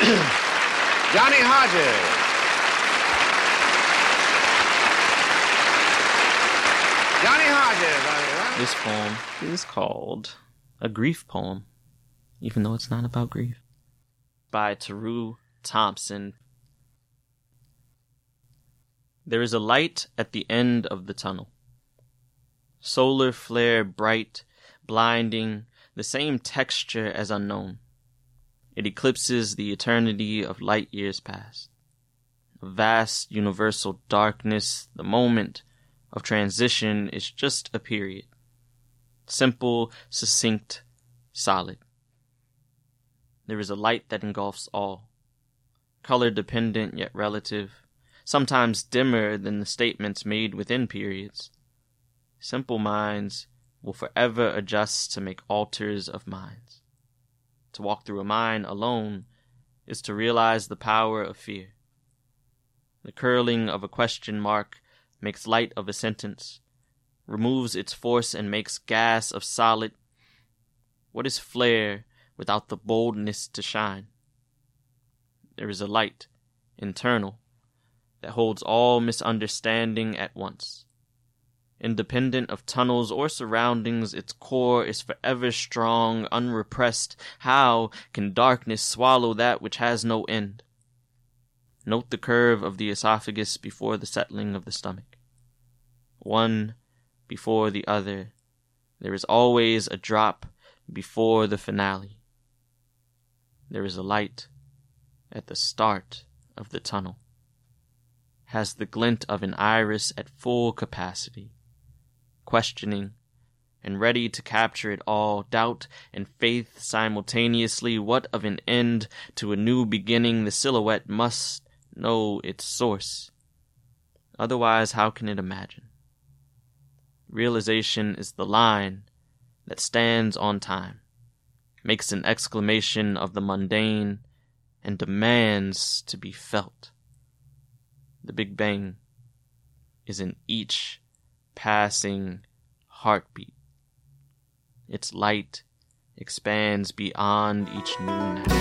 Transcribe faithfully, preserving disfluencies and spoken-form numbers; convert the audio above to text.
Johnny Hodges. Johnny Hodges. This poem is called A Grief Poem, even though it's not about grief, by Taru Thompson. There is a light at the end of the tunnel. Solar flare bright, blinding, the same texture as unknown. It eclipses the eternity of light years past. A vast universal darkness, the moment of transition is just a period. Simple, succinct, solid. There is a light that engulfs all. Color dependent yet relative. Sometimes dimmer than the statements made within periods. Simple minds will forever adjust to make alters of minds. To walk through a mind alone is to realize the power of fear. The curling of a question mark makes light of a sentence, removes its force and makes gas of solid. What is flare without the boldness to shine? There is a light, internal, that holds all misunderstanding at once. Independent of tunnels or surroundings, its core is forever strong, unrepressed. How can darkness swallow that which has no end? Note the curve of the esophagus before the settling of the stomach. One before the other, there is always a drop before the finale. There is a light at the start of the tunnel. Has the glint of an iris at full capacity, questioning and ready to capture it all, doubt and faith simultaneously. What of an end to a new beginning? The silhouette must know its source. Otherwise, how can it imagine? Realization is the line that stands on time, makes an exclamation of the mundane, and demands to be felt. The Big Bang is in each passing heartbeat. Its light expands beyond each new night.